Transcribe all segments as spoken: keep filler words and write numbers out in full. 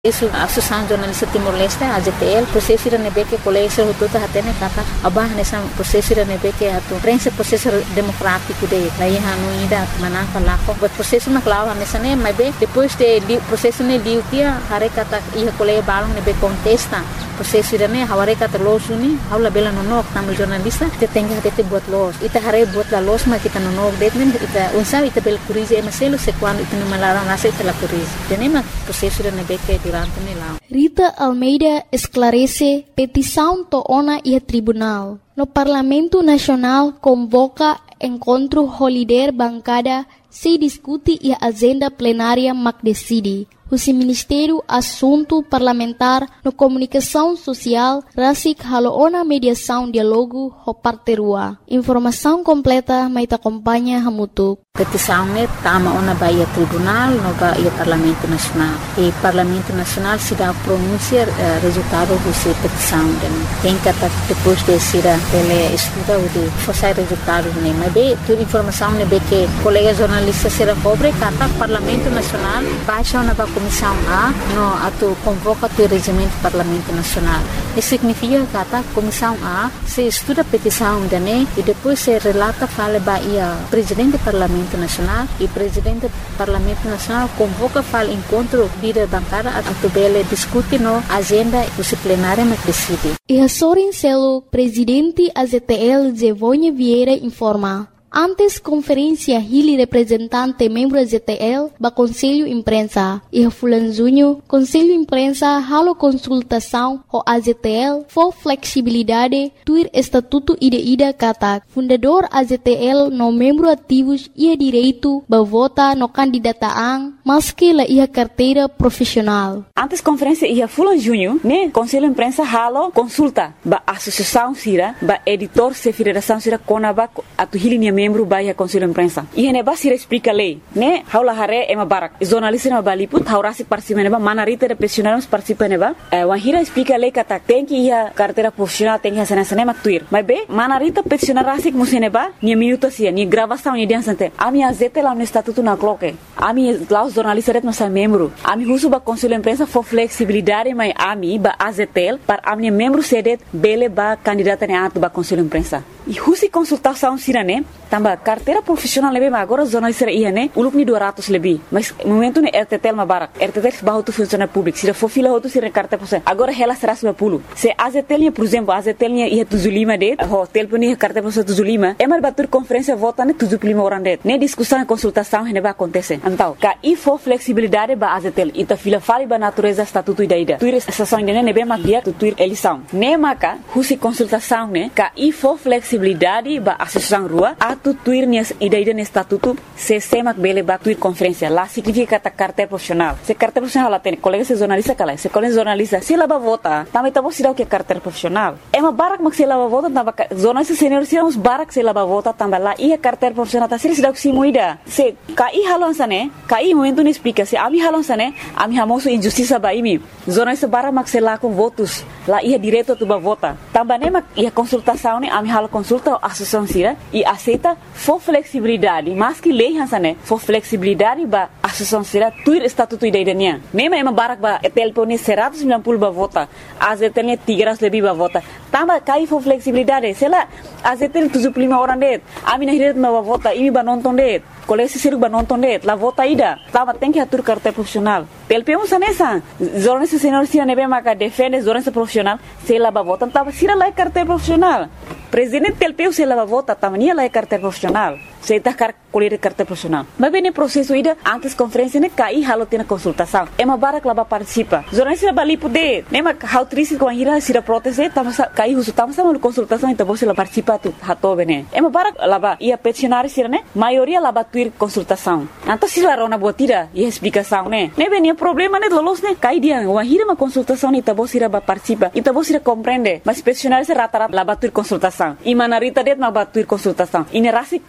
Isso a Associação Jornalista Timor-Leste, a J T L, processo de nebe que colégio hututa hatene kata abah nessa processo de nebe que atu prensa processo democrático de laí hanu ida manaka lako, but processo maklawa nessa ne, mas bem depois de processo ne liu tia hare kata ia colégio balong nebe contesta processo de ne hare kata los uni, haula bela nonok tamu jornalista, te tenga hate buat los, ita hare buat la los ma kita nonok det ne ita unsa ita bel kurize emaselo se quando ita numalara nasa ita la kurize, tenema processo de nebe que Rita Almeida esclarece petição toona e tribunal. No Parlamento Nacional convoca encontro holiday bancada se discute e a agenda plenária mac decide. O Ministério Assunto Parlamentar no Comunicação Social rasik haloona mediação diálogo ho parterua. Informação completa mai te acompanha hamutuk. Petição ne tama ona baia tribunal no baia Parlamento Nacional. E Parlamento Nacional se dá pronunciar uh, resultado dessa petição. Tem que depois de ser ele estuda o de forçar resultado ne. Mas bem, toda informação ne bem que colega jornalista será cobre kata Parlamento Nacional baixa ona ba Comissão A no ato convoca o regimento do Parlamento Nacional. Isso significa que a Comissão A se estuda a petição da ne e depois se relata fala baia presidente do Parlamento Nacional e presidente do Parlamento Nacional convoca fala encontro líder bancada a tubele discute no agenda do plenário mas decide. E a Sorin Celo, presidente A Z T L Zevonha Vieira informa. Antes conferência Hili representante membro da Z T L ba Conselho Imprensa e Fulan Junho Conselho Imprensa halo consultação ho A Z T L for flexibilidade tuir estatuto ida ida kata fundador A Z T L no membro ativos ia direito ba vota no candidataan maski la ia carteira profissional. Antes conferência ia Fulan Junho ne Conselho Imprensa halo consulta ba associação sira ba editor se federação sira konaba atu Hili membro baia Conselho Imprensa. E hene ba sira explica lei, né? Haula hare ema barak. Jornalista na baliput, haurasi participa neba, manarita de profissionais participa neba. Eh, wahira explica lei kata tem que ia carteira profissional tem que hacer sana maktuir. Mas be, manarita profissional rasik museneba, ni minuto sia, ni gravação ni dia sante. Ami azete lá no estatuto na cloque. Ami lá os jornalistas ret nossa membro. Ami husu ba Conselho Imprensa for flexibilidade, mas ami ba A Z T L para ami membro sedet bele ba candidata ne atu ba Conselho Imprensa. E husi consultação sirane tambah carteira profissional lebih agora jornalista ia ne uluk ni dua ratus lebih mas momento ne R T T L mabarak R T T L bahu tu funcionário público se for fila tu sira carteira profissional agora ela seratus lima puluh se A Z T L por exemplo A Z T L ia tujuh puluh lima det ho telefon ia carteira profissional tujuh puluh lima emar batur conferência vota ne tujuh puluh lima orang det ne discussão e consultação ne ba acontece então ka i for flexibilidade ba A Z T L ita fila fali ba natureza estatuto ida ida tuir estação ne ne be mak dia tu tuir eleição ne maka husi consultação ne ka i for flexibilidade ba associação rua atu tuir nias ida-ida ni estatuto se semak bele ba tuir conferência lá significa kata carteira profissional se carteira profissional lá tem colega se jornalista kala se colega jornalista se lá ba vota também tá você dá o que é carteira profissional é uma barak mak se lá ba vota tamba jornalista senior se uns barak se lá ba vota tamba lá ia carteira profissional tá se dá o que se moida se kai halon sane kai momento ni explica se ami halon sane ami hamoso injustiça ba imi jornalista barak mak se lá com votos lá ia direto tu ba vota tamba ne mak ia consultação ne ami halo consulta associação sira e aceita for flexibilidade, mas que lei hansane for flexibilidade ba associação sira tuir estatuto idainya. Nema ema barak ba telefone seratus sembilan puluh ba vota, A Z T L tiga ratus lebih ba vota. Tamba kai for flexibilidade, sela A Z T L tujuh puluh lima orang det. Ami na hiret ba vota, imi ba nonton det. Kolesi siruk ba nonton det, la vota ida. Tamba tem que atur carteira profissional. T L P um sanesa. Jornalista senior sira nebe maka defende jornalista profissional, sela ba vota, tamba sira la carteira profissional. Presidente T L P U se lava vota tamania lá é carteira profissional. Se está car colher carteira profissional. Mas bem o processo ida antes conferência ne cai halo tem consultação. É uma barak lá participa. Jornalista bali poder. Nem ma how triste com a ira se da proteste tamo cai uso tamo sama consultação então você lá participa tu hato bene. É uma barak lá ba ia peticionário sira ne maioria lá ba tuir consultação. Então se lá rona botira e explicação ne. Ne bem o problema ne lolos ne cai dia uma ira uma consultação ne tabo sira ba participa. E tabo sira compreende. Mas peticionário se rata-rata lá ba tuir consultação. E manarita det ma ba tuir consultação. E ne rasi contra lei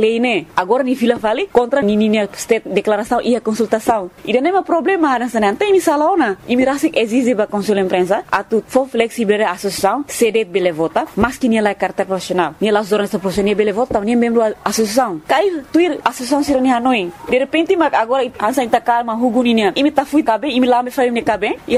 lei, né? Agora ni fila vale contra ni ni state declaração e a consultação. E não é um problema nessa não tem missala ona. E mirasi exige ba conselho imprensa a tu for flexível a associação cede bele vota, mas que ni la carta profissional. Ni la zona profissional bele vota, ni membro da associação. Cai tu associação sira ni Hanoi. De repente agora ansa inta calma hugu ni ni. Imi ta fui cabe, imi lá me fai me cabe.